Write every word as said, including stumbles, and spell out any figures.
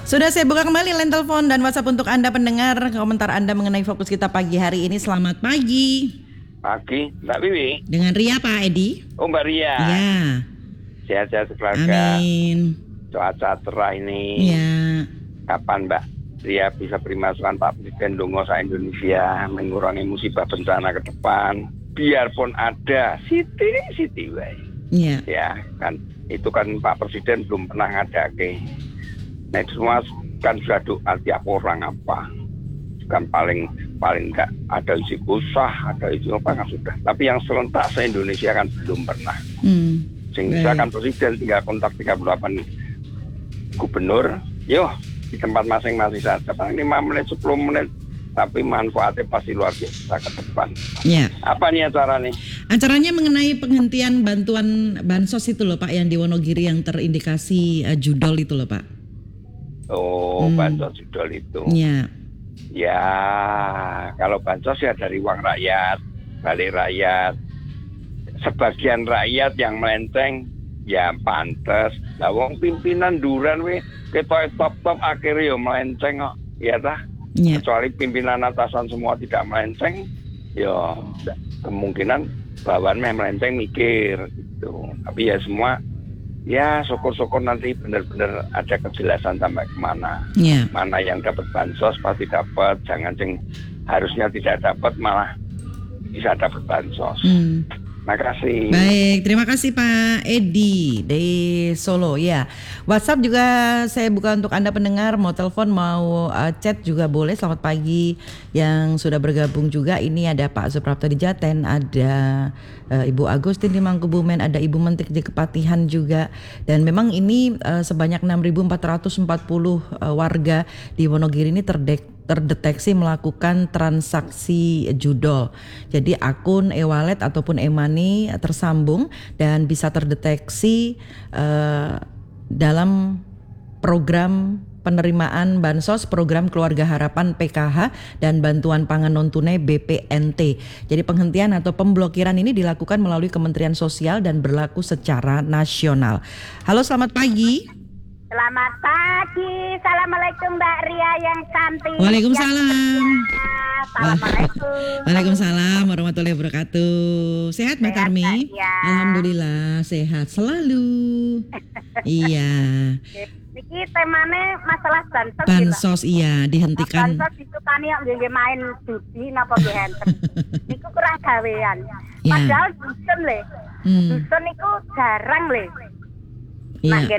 Sudah saya buka kembali line telepon dan WhatsApp untuk Anda pendengar. Komentar Anda mengenai fokus kita pagi hari ini. Selamat pagi. Pagi, Mbak Wiwi. Dengan Ria, Pak Edi. Oh, Mbak Ria. Ya. Sehat-sehat keluarga. Amin. Cuaca cerah ini. Ya. Kapan Mbak Ria bisa beri masukan Pak Presiden dongo sa Indonesia mengurangi musibah bencana ke depan. Biarpun ada siti-siti wae. Ya. Ya, kan itu kan Pak Presiden belum pernah ngadake. Nah, itu semua kan sudah doa tiap orang apa. Kan paling paling enggak ada isi kusah, ada isi apa kan sudah. Tapi yang serentak se-Indonesia kan belum pernah. Hmm. Sehingga kan Presiden tinggal kontak tiga puluh delapan gubernur. Yo, di tempat masing-masing saja. Paling lima menit, sepuluh menit. Tapi manfaatnya pasti luar biasa ke depan. Ya. Apa nih acara nih? Acaranya mengenai penghentian bantuan bansos itu loh Pak, yang di Wonogiri yang terindikasi uh, judol itu loh Pak. Oh, Hmm. bansos judol itu. Ya. Ya, kalau bansos ya dari uang rakyat, balik rakyat. Sebagian rakyat yang melenceng, ya pantes. Lah wong pimpinan duran we, ketok top-top akhirnya ya melenceng kok. Ya tah? Ya. Kecuali pimpinan atasan semua tidak melenceng, ya kemungkinan bawahan meh melenceng mikir gitu. Tapi ya semua, ya syukur-syukur nanti benar-benar ada kejelasan sampai kemana. Ya. Mana yang dapat bansos pasti dapat, jangan yang harusnya tidak dapat malah bisa dapat bansos. Hmm. Makasih. Baik, terima kasih Pak Edi dari Solo ya. WhatsApp juga saya buka untuk Anda pendengar, mau telepon mau uh, chat juga boleh. Selamat pagi yang sudah bergabung juga. Ini ada Pak Suprapto di Jaten, ada uh, Ibu Agustin di Mangkubumen, ada Ibu Mentik di Kepatihan juga. Dan memang ini uh, sebanyak enam ribu empat ratus empat puluh uh, warga di Wonogiri ini terdek terdeteksi melakukan transaksi judol. Jadi akun e-wallet ataupun e-money tersambung dan bisa terdeteksi uh, dalam program penerimaan bansos, program Keluarga Harapan P K H dan bantuan pangan non tunai B P N T. Jadi penghentian atau pemblokiran ini dilakukan melalui Kementerian Sosial dan berlaku secara nasional. Halo, selamat pagi. Selamat pagi, assalamualaikum Mbak Ria yang cantik. Waalaikumsalam. Ya, assalamualaikum. Waalaikumsalam warahmatullahi wabarakatuh. Sehat Mbak Sehat, Tarmi? Mbak, ya. Alhamdulillah sehat selalu. Iya. Niki temane masalah bansos. Bansos iya dihentikan. Bansos itu kan yang nggih main judi napa nggih enten. Niku kurang gawean. Ya. Padahal dusun le. Hmm. Dusun niku jarang le. Iya. Nah,